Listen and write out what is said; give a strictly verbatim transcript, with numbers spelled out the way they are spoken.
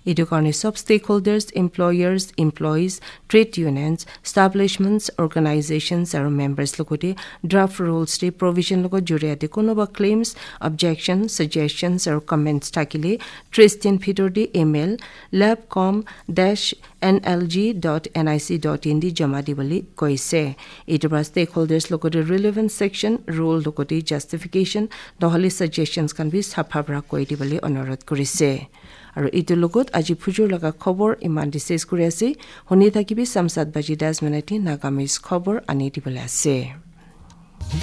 এইটো কাৰণে সব stakeholders, employers, employees, trade unions, establishments, organizations আৰু members লগতে draft rules ৰে provision লগত জড়িত কোনোবা claims, objections, suggestions আৰু comments থাকিলে Tristan ভিতৰ দি email labcom dash n l g dot n i c dot in দি জমা দিবলৈ কৈছে এইটো পৰা stakeholders লগতে relevant section rule লগতে justification নহলে suggestions can be সাফাবৰা কৈ দিবলৈ অনুৰোধ কৰিছে আৰু এইটো লগত আজি ফুজুৰ লগা খবৰ ইমান ডিসেস কৰি আছে শুনি থাকিবি samsat baji das minute nagamis খবৰ আনি দিবলৈ আছে